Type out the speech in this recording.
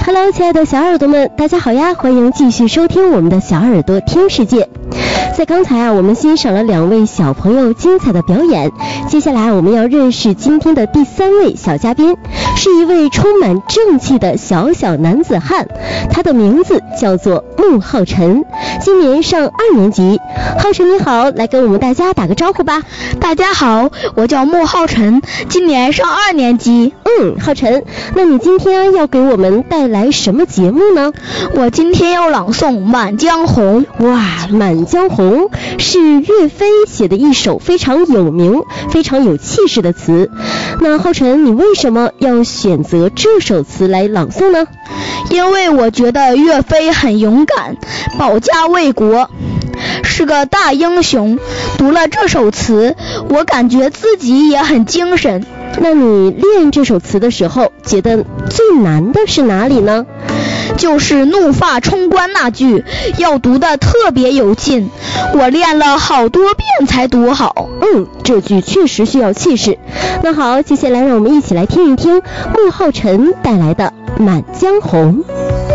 Hello， 亲爱的小耳朵们，大家好呀！欢迎继续收听我们的小耳朵听世界。在刚才我们欣赏了2位小朋友精彩的表演，接下来我们要认识今天的第3位小嘉宾，是一位充满正气的小男子汉，他的名字叫做穆浩辰，今年上2年级。浩辰你好，来跟我们大家打个招呼吧。 大家好，我叫穆浩辰，今年上2年级。 浩辰，那你今天要给我们带来什么节目呢？ 我今天要朗诵《满江红》。 哇，《满江红》是岳飞写的一首非常有名、非常有气势的词。那浩辰，你为什么要选择这首词来朗诵呢？ 因为我觉得岳飞很勇敢，保家卫国，是个大英雄。读了这首词，我感觉自己也很精神。 那你练这首词的时候，觉得最难的是哪里呢？ 就是怒发冲冠那句，要读得特别有劲，我练了好多遍才读好。 这句确实需要气势。那好，接下来让我们一起来听一听穆浩辰带来的《满江红》。